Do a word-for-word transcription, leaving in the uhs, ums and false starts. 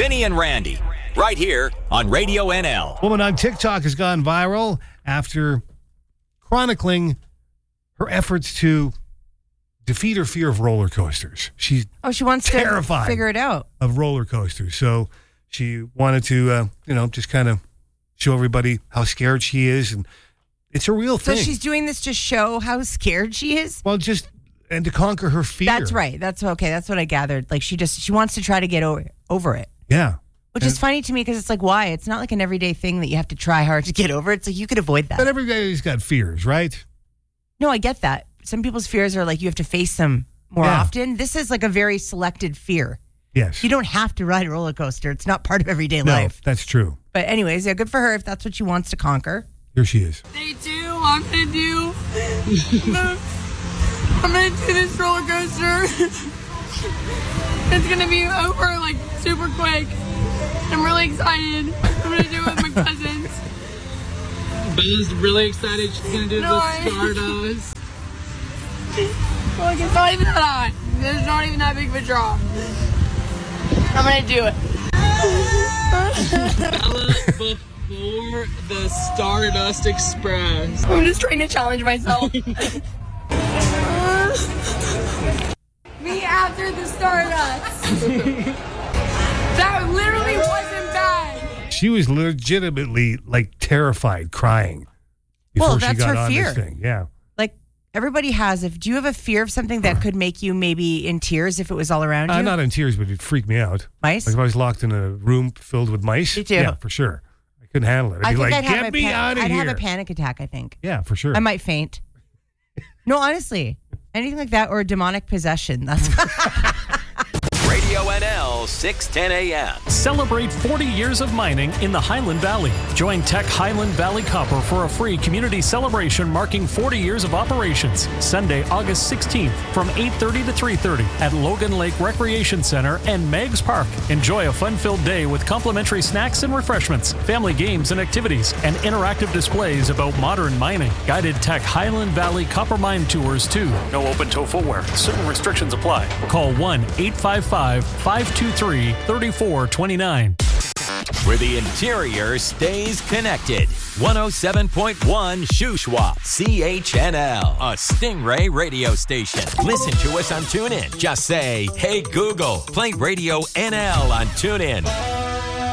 Vinny and Randy, right here on Radio N L. Woman on TikTok has gone viral after chronicling her efforts to defeat her fear of roller coasters. She's oh, she wants terrified to figure it out of roller coasters. So she wanted to, uh, you know, just kind of show everybody how scared she is, and it's a real so thing. So she's doing this to show how scared she is? Well, just and to conquer her fear. That's right. That's okay. That's what I gathered. Like she just she wants to try to get over, over it. Yeah. Which and, is funny to me because it's like, why? It's not like an everyday thing that you have to try hard to get over. It's like you could avoid that. But everybody's got fears, right? No, I get that. Some people's fears are like you have to face them more yeah. often. This is like a very selected fear. Yes. You don't have to ride a roller coaster. It's not part of everyday no, life. That's true. But anyways, yeah, good for her if that's what she wants to conquer. Here she is. Day two, I'm going to do the, I'm going to do this roller coaster. It's going to be over like super quick. I'm really excited. I'm going to do it with my cousins. Bella's really excited. She's going to do no, the I... Stardust. Look, it's not even that hot. There's not even that big of a drop. I'm going to do it. Bella, before the Stardust Express. I'm just trying to challenge myself. Me after the Stardust. That literally wasn't bad. She was legitimately like terrified, crying before well, she that's got her on fear. this thing. Yeah. Like everybody has. If do you have a fear of something that could make you maybe in tears if it was all around you? I'm not in tears, but it freaked me out. Mice? Like if I was locked in a room filled with mice. Me too. Yeah, for sure. I couldn't handle it. I'd I be think like, I'd have get a me pan- out of I'd here. have a panic attack, I think. Yeah, for sure. I might faint. No, honestly. Anything like that or a demonic possession. That's Radio N L, six ten a.m. Celebrate forty years of mining in the Highland Valley. Join Teck Highland Valley Copper for a free community celebration marking forty years of operations. Sunday, August sixteenth from eight thirty to three thirty at Logan Lake Recreation Center and Meigs Park. Enjoy a fun-filled day with complimentary snacks and refreshments, family games and activities, and interactive displays about modern mining. Guided Teck Highland Valley Copper Mine tours too. No open-toe footwear. Certain restrictions apply. Call one eight five five, five two three, three four two nine. Where the interior stays connected. one oh seven point one Shuswap, C H N L, a Stingray radio station. Listen to us on TuneIn. Just say, hey Google, play Radio N L on TuneIn.